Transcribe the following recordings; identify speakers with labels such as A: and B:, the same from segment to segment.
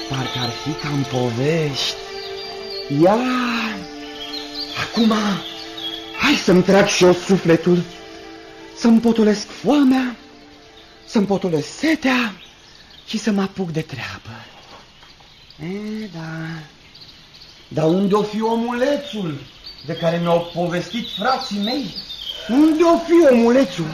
A: Parcă ar fi ca în povești. Ia, acum, hai să-mi trag și eu sufletul, să-mi potolesc foamea, să-mi potolesc setea și să mă apuc de treabă. Da. Dar unde o fi omulețul de care mi-au povestit frații mei? Unde o fi omulețul?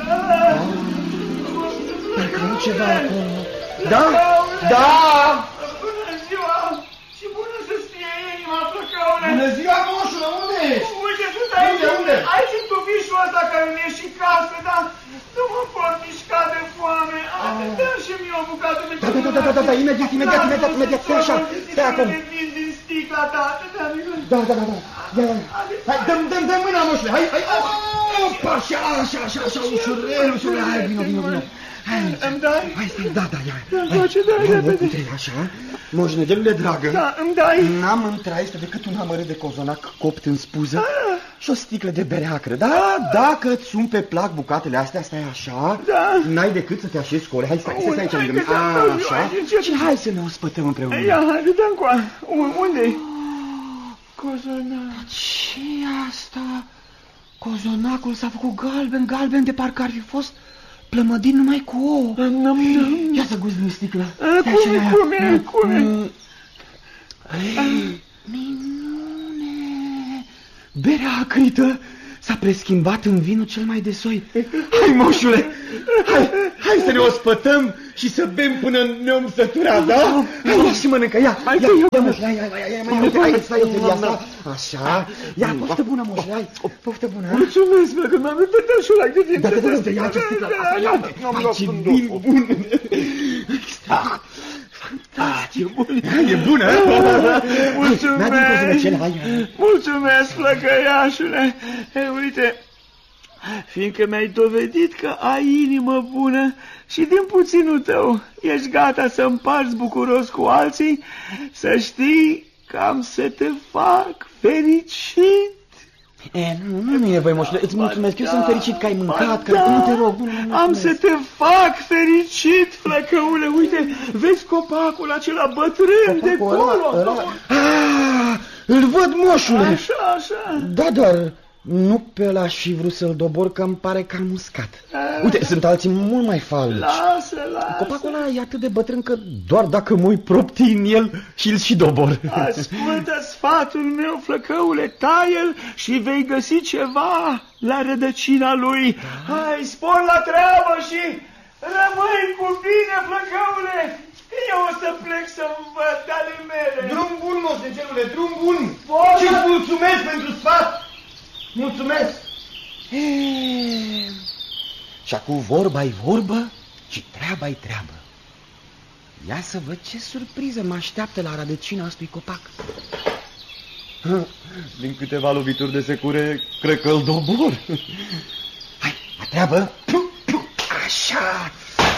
A: Parcă nu ceva acolo. Da? Da!
B: Bună ziua! Și bună să-ți fie inima, Flăcăule!
A: Bună ziua, moșule, unde ești?
B: Uite, sunt aici, aici în tufișul ăsta care mi-e și casă, dar nu mă pot mișca de foame. Dă și mie o bucată de căpătărat.
A: Da, imediat, stai așa, stai acolo.
B: Din sticla ta,
A: Da. Hai, dă mâna, moșule, hai, opa, așa, ușurel, hai, vino.
B: Îmi dai?
A: Hai, stai, da, ia.
B: Dai repede.
A: Așa, moșnegele dragă.
B: Da, îmi dai.
A: N-am în traistă decât un amărât de cozonac copt în spuză și o sticlă de bere acră. Da, dacă îți sunt pe plac bucatele astea, stai așa, n-ai decât să te așezi cu ore. Hai, stai aici lângă mine. Așa, și hai să ne ospătăm împreună.
B: Ia, hai, dă-mi coa. Unde-i? Cozonac.
A: Ce-i asta? Cozonacul s-a făcut galben, de parcă ar fi fost plămădit numai cu ouă. Ia să guzi din sticlă.
B: Cum e?
A: Minune! Berea acrită s-a preschimbat în vinul cel mai de soi. Hai, moșule, hai să ne ospătăm și să bem până ne-om sătura, da? Hai, ia și mănâncă, ia, moșule, hai, stai, asta, așa, ia, poftă bună, moșule, hai, poftă bună.
B: Mulțumesc, că m-am uitat și ăla cât e.
A: Da, ia ce sticlă, ia, ce vin bun. Fantastic, e bună.
B: Mulțumesc, flăcăiașule. Uite, fiindcă mi-ai dovedit că ai inimă bună și din puținul tău ești gata să împarți bucuros cu alții, să știi că am să te fac fericit.
A: Nu e nevoie, moșule, îți mulțumesc, eu sunt fericit că ai mâncat, că nu te rog.
B: Am să te fac fericit, Flăcăule, uite, vezi copacul acela bătrân de acolo?
A: Îl văd, moșule.
B: Așa.
A: Da, dar nu pe ăla și vrut să-l dobor, că îmi pare că am muscat. Uite, sunt alții mult mai falnici.
B: Lasă.
A: Copacul ăla e atât de bătrân că doar dacă mă propti în el și-l și dobor.
B: Ascultă sfatul meu, Flăcăule, taie-l și vei găsi ceva la rădăcina lui. Hai, spor la treabă și rămâi cu bine, Flăcăule. Eu o să plec să-mi văd ale mele.
A: Drum bun, moșnegelule, drum bun. Și-ți mulțumesc pentru sfat. Mulțumesc. Și acum vorba-i vorbă și treaba-i treabă. Ia să văd ce surpriză mă așteaptă la rădăcina acestui copac. Din câteva lovituri de secure, cred că îl dobor. Hai, la treabă. Așa.